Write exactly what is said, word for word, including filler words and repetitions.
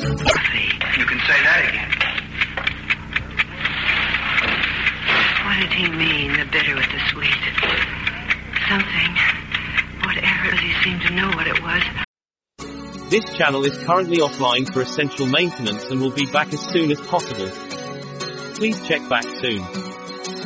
You can say that again. What did he mean, the bitter with the sweet? Something. Whatever it was, he seemed to know what it was. This channel is currently offline for essential maintenance and will be back as soon as possible. Please check back soon.